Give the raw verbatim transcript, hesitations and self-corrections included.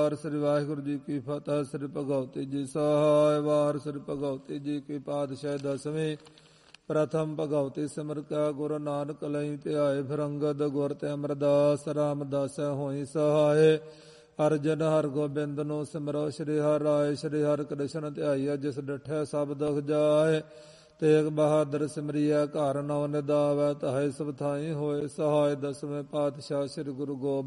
ਵਾਰ ਸ੍ਰੀ ਵਾਹਿਗੁਰੂ ਜੀ ਕੀ ਫਤਿਹ। ਸ੍ਰੀ ਭਗਵਤੀ ਜੀ ਸਹਾਇ ਵਾਰ ਸ੍ਰੀ ਭਗਵਤੀ ਜੀ ਕੀ ਪਾਤਸ਼ਾਹ ਦਸਵੇਂ। ਪ੍ਰਥਮ ਭਗਵਤੀ ਸਿਮਰ ਕੈ ਗੁਰੂ ਨਾਨਕ ਲਈ ਧਿਆਏ। ਫਿਰ ਅੰਗਦ ਗੁਰ ਤੇ ਅਮਰਦਾਸ ਰਾਮਦਾਸ ਹੋਈ ਸਹਾਇ। ਅਰਜਨ ਹਰ ਗੋਬਿੰਦ ਨੂੰ ਸਿਮਰੋ ਸ਼੍ਰੀ ਹਰਿ ਰਾਏ। ਸ਼੍ਰੀ ਹਰਿ ਕ੍ਰਿਸ਼ਨ ਧਿਆਈਆ ਜਿਸ ਡਿਠੈ ਸਭ ਦੁਖ ਜਾਏ। ਤੇਗ ਬਹਾਦਰ ਸਿਮਰਿਆ ਘਰ ਨਉ ਨਿਦਾਵੈ। ਤਹੈ ਸਭ ਥਾਈ ਹੋਏ ਸਹਾਇ। ਦਸਵੇਂ ਪਾਤਸ਼ਾਹ ਸ੍ਰੀ ਗੁਰੂ ਗੋਬਿੰਦ